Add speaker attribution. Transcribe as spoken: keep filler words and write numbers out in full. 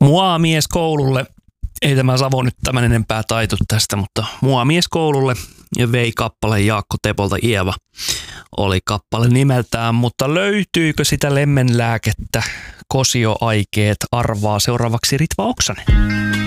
Speaker 1: Mua mies koululle, ei tämä Savo nyt tämän enempää taitu tästä, mutta mua mies koululle ja vei kappale Jaakko Tepolta Ieva oli kappale nimeltään, mutta löytyykö sitä lemmenlääkettä, kosioaikeet arvaa seuraavaksi Ritva Oksanen.